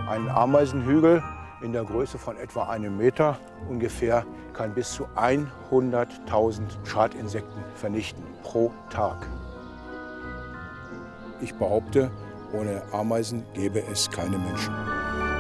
Ein Ameisenhügel in der Größe von etwa 1 Meter ungefähr kann bis zu 100.000 Schadinsekten vernichten pro Tag. Ich behaupte, ohne Ameisen gäbe es keine Menschen.